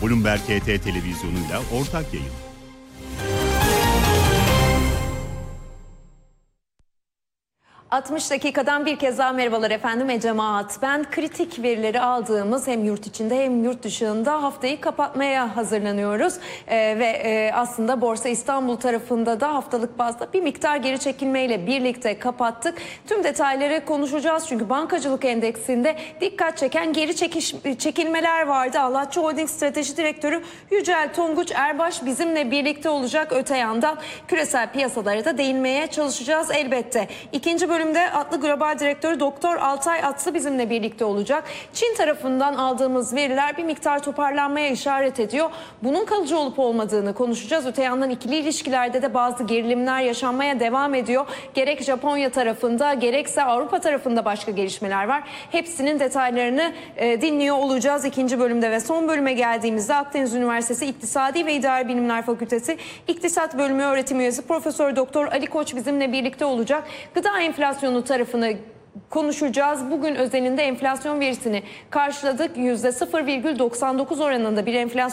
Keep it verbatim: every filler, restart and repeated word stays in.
Bloomberg H T televizyonuyla ortak yayın. altmış dakikadan bir kez daha merhabalar efendim. Ece Maat ben. Kritik verileri aldığımız hem yurt içinde hem yurt dışında haftayı kapatmaya hazırlanıyoruz. Ee, ve e, aslında Borsa İstanbul tarafında da haftalık bazda bir miktar geri çekilmeyle birlikte kapattık. Tüm detayları konuşacağız çünkü bankacılık endeksinde dikkat çeken geri çekiş, çekilmeler vardı. Allahçı Holding Strateji Direktörü Yücel Tonguç Erbaş bizimle birlikte olacak. Öte yandan küresel piyasalara da değinmeye çalışacağız elbette. İkinci bölüm Atlı Global Direktörü Doktor Altay Atlı bizimle birlikte olacak. Çin tarafından aldığımız veriler bir miktar toparlanmaya işaret ediyor. Bunun kalıcı olup olmadığını konuşacağız. Öte yandan ikili ilişkilerde de bazı gerilimler yaşanmaya devam ediyor. Gerek Japonya tarafında gerekse Avrupa tarafında başka gelişmeler var. Hepsinin detaylarını e, dinliyor olacağız ikinci bölümde ve son bölüme geldiğimizde Akdeniz Üniversitesi İktisadi ve İdari Bilimler Fakültesi İktisat Bölümü öğretim üyesi Profesör Doktor Ali Koç bizimle birlikte olacak. Gıda enflasyonu tarafını konuşacağız. Bugün özelinde enflasyon verisini karşıladık. yüzde sıfır virgül doksan dokuz oranında bir enflasyon